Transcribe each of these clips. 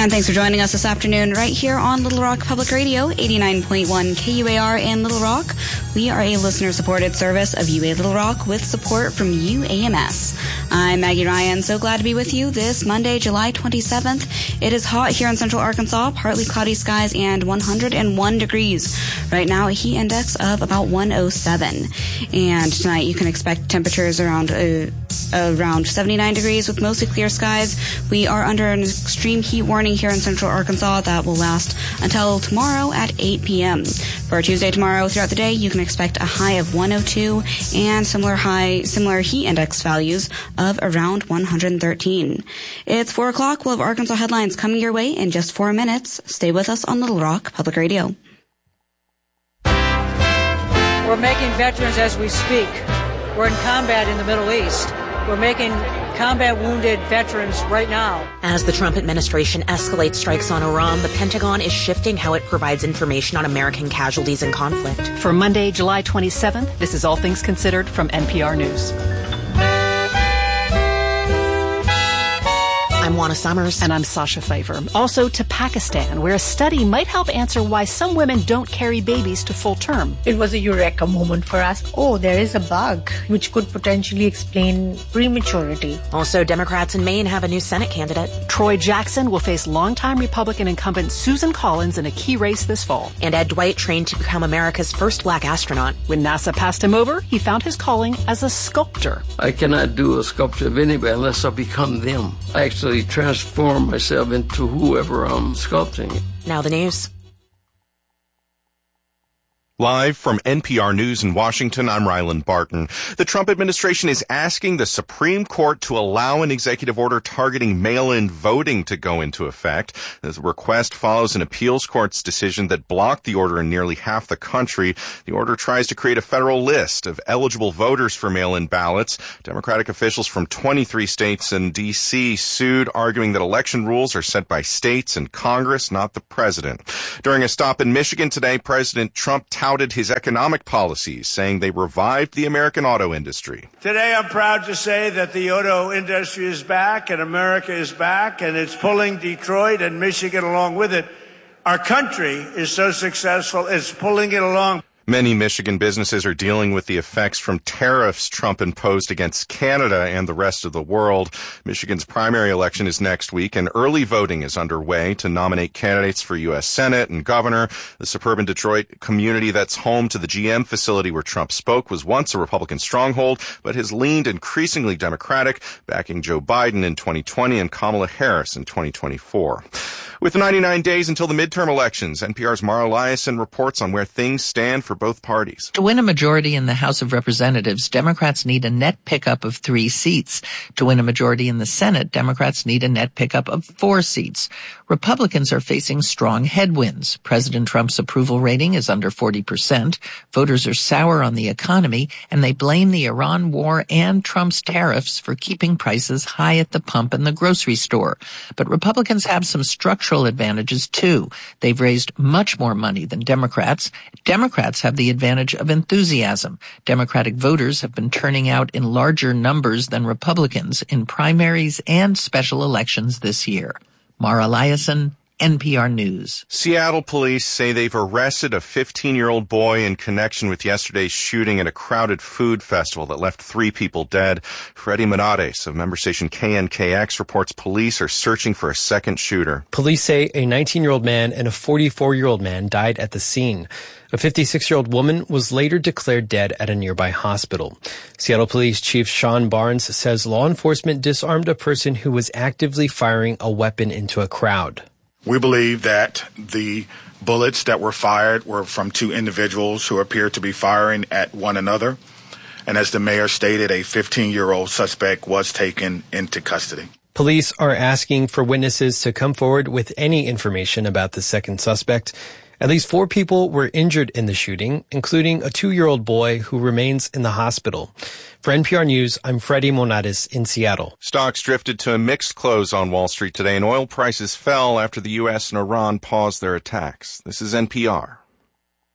And thanks for joining us this afternoon right here on Little Rock Public Radio, 89.1 KUAR in Little Rock. We are a listener-supported service of UA Little Rock with support from UAMS. I'm Maggie Ryan, so glad to be with you this Monday, July 27th. It is hot here in central Arkansas, partly cloudy skies and 101 degrees. Right now, a heat index of about 107. And tonight you can expect temperatures around 79 degrees with mostly clear skies. We are under an extreme heat warning here in central Arkansas that will last until tomorrow at 8 p.m. For Tuesday tomorrow throughout the day, you can expect a high of 102 and similar heat index values of around 113. It's 4 o'clock. We'll have Arkansas headlines coming your way in just 4 minutes. Stay with us on Little Rock Public Radio. We're making veterans as we speak. We're in combat in the Middle East. We're making combat wounded veterans right now. As the Trump administration escalates strikes on Iran, the Pentagon is shifting how it provides information on American casualties in conflict. For Monday, July 27th, this is All Things Considered from NPR News. I'm Juana Summers. And I'm Sasha Pfeiffer. Also to Pakistan, where a study might help answer why some women don't carry babies to full term. It was a eureka moment for us. Oh, there is a bug which could potentially explain prematurity. Also, Democrats in Maine have a new Senate candidate. Troy Jackson will face longtime Republican incumbent Susan Collins in a key race this fall. And Ed Dwight trained to become America's first black astronaut. When NASA passed him over, he found his calling as a sculptor. I cannot do a sculpture of anybody unless I become them. I actually transform myself into whoever I'm sculpting. Now the news. Live from NPR News in Washington, I'm Ryland Barton. The Trump administration is asking the Supreme Court to allow an executive order targeting mail-in voting to go into effect. The request follows an appeals court's decision that blocked the order in nearly half the country. The order tries to create a federal list of eligible voters for mail-in ballots. Democratic officials from 23 states and D.C. sued, arguing that election rules are set by states and Congress, not the president. During a stop in Michigan today, President Trump touted his economic policies, saying they revived the American auto industry. Today, I'm proud to say that the auto industry is back and America is back, and it's pulling Detroit and Michigan along with it. Our country is so successful, it's pulling it along. Many Michigan businesses are dealing with the effects from tariffs Trump imposed against Canada and the rest of the world. Michigan's primary election is next week, and early voting is underway to nominate candidates for U.S. Senate and governor. The suburban Detroit community that's home to the GM facility where Trump spoke was once a Republican stronghold, but has leaned increasingly Democratic, backing Joe Biden in 2020 and Kamala Harris in 2024. With 99 days until the midterm elections, NPR's Mara Liasson reports on where things stand for both parties. To win a majority in the House of Representatives, Democrats need a net pickup of 3 seats. To win a majority in the Senate, Democrats need a net pickup of 4 seats. Republicans are facing strong headwinds. President Trump's approval rating is under 40%. Voters are sour on the economy, and they blame the Iran war and Trump's tariffs for keeping prices high at the pump and the grocery store. But Republicans have some structural advantages, too. They've raised much more money than Democrats. Democrats have the advantage of enthusiasm. Democratic voters have been turning out in larger numbers than Republicans in primaries and special elections this year. Mara Liasson, NPR News. Seattle police say they've arrested a 15-year-old boy in connection with yesterday's shooting at a crowded food festival that left 3 people dead. Freddie Monades of member station KNKX reports police are searching for a second shooter. Police say a 19-year-old man and a 44-year-old man died at the scene. A 56-year-old woman was later declared dead at a nearby hospital. Seattle Police Chief Sean Barnes says law enforcement disarmed a person who was actively firing a weapon into a crowd. We believe that the bullets that were fired were from 2 individuals who appeared to be firing at one another. And as the mayor stated, a 15-year-old suspect was taken into custody. Police are asking for witnesses to come forward with any information about the second suspect. At least 4 people were injured in the shooting, including a 2-year-old boy who remains in the hospital. For NPR News, I'm Freddie Monades in Seattle. Stocks drifted to a mixed close on Wall Street today, and oil prices fell after the U.S. and Iran paused their attacks. This is NPR.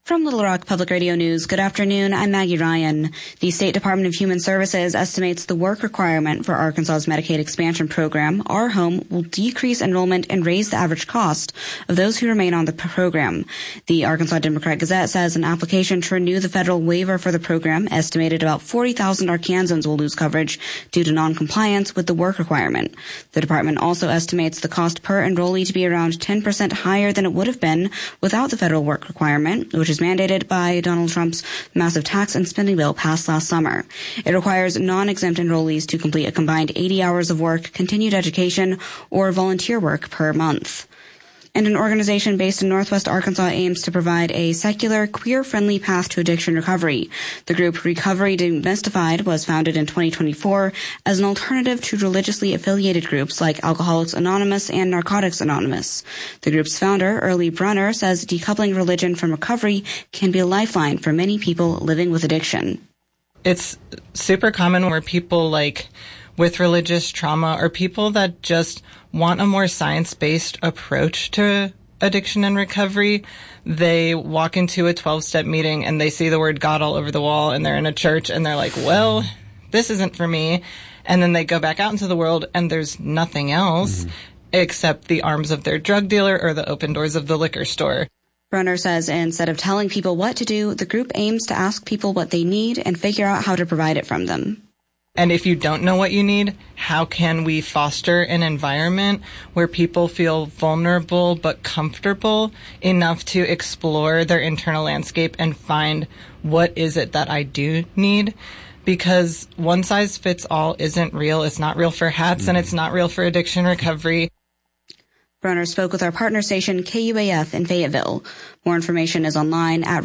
From Little Rock Public Radio News, good afternoon. I'm Maggie Ryan. The State Department of Human Services estimates the work requirement for Arkansas's Medicaid expansion program, Our Home, will decrease enrollment and raise the average cost of those who remain on the program. The Arkansas Democrat Gazette says an application to renew the federal waiver for the program estimated about 40,000 Arkansans will lose coverage due to noncompliance with the work requirement. The department also estimates the cost per enrollee to be around 10% higher than it would have been without the federal work requirement, which is mandated by Donald Trump's massive tax and spending bill passed last summer. It requires non-exempt enrollees to complete a combined 80 hours of work, continued education, or volunteer work per month. And an organization based in Northwest Arkansas aims to provide a secular, queer-friendly path to addiction recovery. The group Recovery Demystified was founded in 2024 as an alternative to religiously affiliated groups like Alcoholics Anonymous and Narcotics Anonymous. The group's founder, Early Brunner, says decoupling religion from recovery can be a lifeline for many people living with addiction. It's super common where people with religious trauma or people that just want a more science-based approach to addiction and recovery, they walk into a 12-step meeting and they see the word God all over the wall and they're in a church and they're like, well, this isn't for me. And then they go back out into the world and there's nothing else except the arms of their drug dealer or the open doors of the liquor store. Brunner says instead of telling people what to do, the group aims to ask people what they need and figure out how to provide it from them. And if you don't know what you need, how can we foster an environment where people feel vulnerable but comfortable enough to explore their internal landscape and find what is it that I do need? Because one size fits all isn't real. It's not real for hats and it's not real for addiction recovery. Brunner spoke with our partner station KUAF in Fayetteville. More information is online at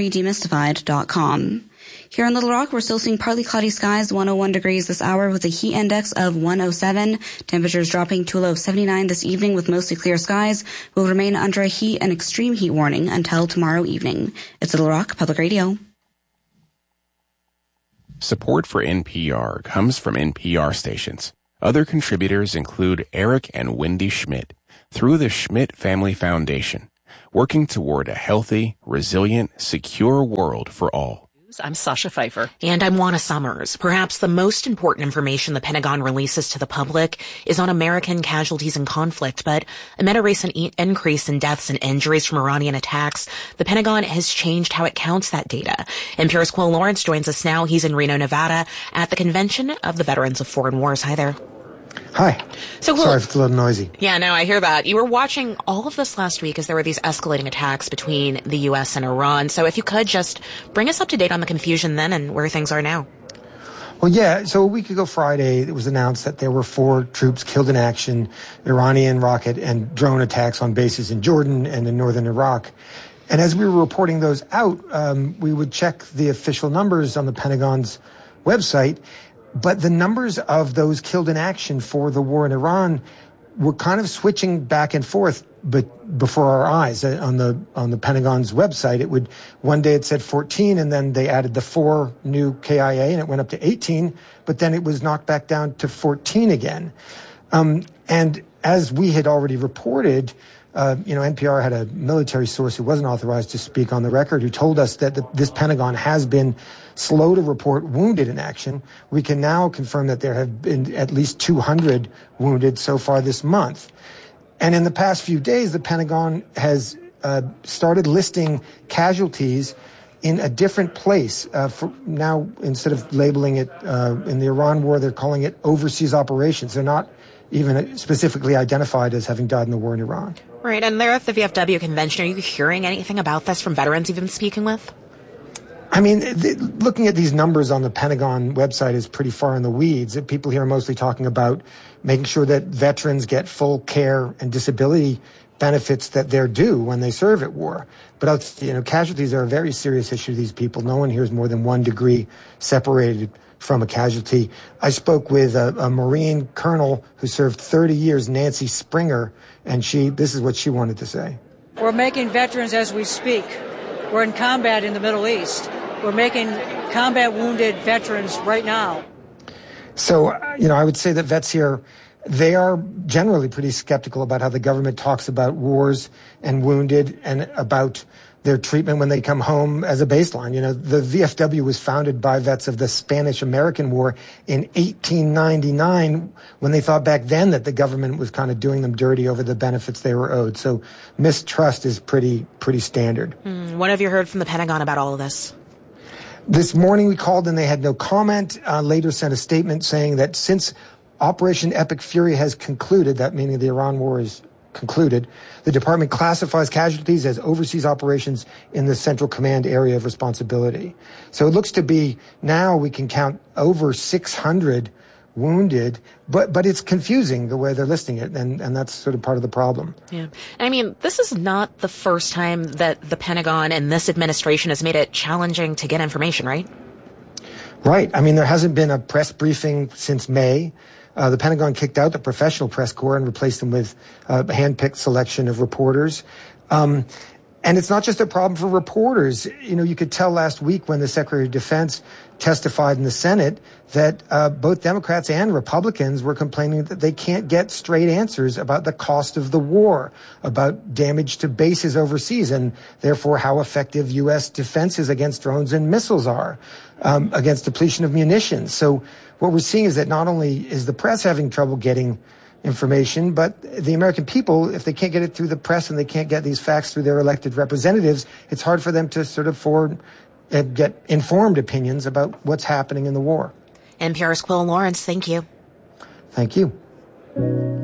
recoverydemystified.com. Here in Little Rock, we're still seeing partly cloudy skies, 101 degrees this hour with a heat index of 107. Temperatures dropping to a low of 79 this evening with mostly clear skies. We'll remain under a heat and extreme heat warning until tomorrow evening. It's Little Rock Public Radio. Support for NPR comes from NPR stations. Other contributors include Eric and Wendy Schmidt through the Schmidt Family Foundation, working toward a healthy, resilient, secure world for all. I'm Sasha Pfeiffer. And I'm Juana Summers. Perhaps the most important information the Pentagon releases to the public is on American casualties in conflict. But amid a recent increase in deaths and injuries from Iranian attacks, the Pentagon has changed how it counts that data. NPR's Quill Lawrence joins us now. He's in Reno, Nevada at the Convention of the Veterans of Foreign Wars. Hi there. Hi. So, sorry if it's a little noisy. Yeah, no, I hear that. You were watching all of this last week as there were these escalating attacks between the U.S. and Iran. So if you could just bring us up to date on the confusion then and where things are now. Well, yeah. So a week ago Friday, it was announced that there were 4 troops killed in action, Iranian rocket and drone attacks on bases in Jordan and in northern Iraq. And as we were reporting those out, we would check the official numbers on the Pentagon's website. But the numbers of those killed in action for the war in Iran were kind of switching back and forth, but before our eyes on the Pentagon's website. It would, one day it said 14, and then they added the 4 new KIA, and it went up to 18, but then it was knocked back down to 14 again. And as we had already reported, NPR had a military source who wasn't authorized to speak on the record who told us that this Pentagon has been slow to report wounded in action. We can now confirm that there have been at least 200 wounded so far this month. And in the past few days, the Pentagon has started listing casualties in a different place. For now, instead of labeling it in the Iran war, they're calling it overseas operations. They're not even specifically identified as having died in the war in Iran. Right, and there at the VFW convention, are you hearing anything about this from veterans you've been speaking with? I mean, looking at these numbers on the Pentagon website is pretty far in the weeds. People here are mostly talking about making sure that veterans get full care and disability benefits that they're due when they serve at war. But, casualties are a very serious issue to these people. No one here is more than 1 degree separated from a casualty. I spoke with a Marine colonel who served 30 years, Nancy Springer, and this is what she wanted to say. We're making veterans as we speak. We're in combat in the Middle East. We're making combat wounded veterans right now. So, I would say that vets here they are generally pretty skeptical about how the government talks about wars and wounded and about their treatment when they come home as a baseline. You know, the VFW was founded by vets of the Spanish-American War in 1899 when they thought back then that the government was kind of doing them dirty over the benefits they were owed. So mistrust is pretty standard. What have you heard from the Pentagon about all of this? This morning we called and they had no comment. Later sent a statement saying that since Operation Epic Fury has concluded, that meaning the Iran war is concluded, the department classifies casualties as overseas operations in the Central Command area of responsibility. So it looks to be now we can count over 600 wounded, but it's confusing the way they're listing it, and that's sort of part of the problem. Yeah. I mean, this is not the first time that the Pentagon and this administration has made it challenging to get information, right? Right. I mean, there hasn't been a press briefing since May. The Pentagon kicked out the professional press corps and replaced them with a hand-picked selection of reporters. And it's not just a problem for reporters. You know, you could tell last week when the Secretary of Defense testified in the Senate that both Democrats and Republicans were complaining that they can't get straight answers about the cost of the war, about damage to bases overseas, and therefore how effective U.S. defenses against drones and missiles are, against depletion of munitions. So what we're seeing is that not only is the press having trouble getting information, but the American people, if they can't get it through the press and they can't get these facts through their elected representatives, it's hard for them to sort of form and get informed opinions about what's happening in the war. NPR's Quill Lawrence, thank you. Thank you.